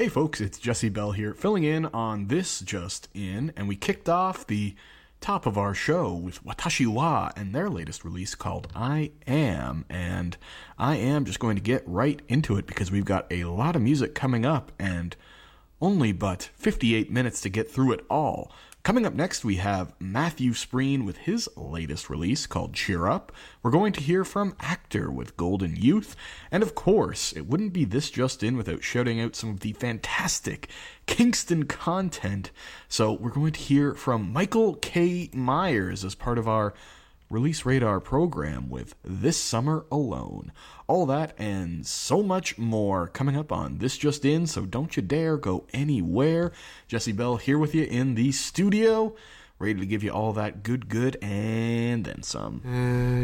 Hey folks, it's Jesse Bell here, filling in on This Just In, and we kicked off the top of our show with Watashi wa and their latest release called I Am, and I am just going to get right into it because we've got a lot of music coming up and only but 58 minutes to get through it all. Coming up next, we have Matthew Spreen with his latest release called Cheer Up. We're going to hear from Actor with Golden Youth. And of course, it wouldn't be This Just In without shouting out some of the fantastic Kingston content. So we're going to hear from Michael K. Myers as part of our Release Radar program with This Summer Alone. All that and so much more coming up on This Just In, so don't you dare go anywhere. Jesse Bell here with you in the studio, ready to give you all that good and then some.